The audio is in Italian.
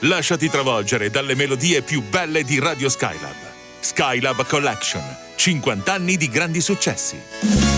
Lasciati travolgere dalle melodie più belle di Radio Skylab. Skylab Collection. 50 anni di grandi successi.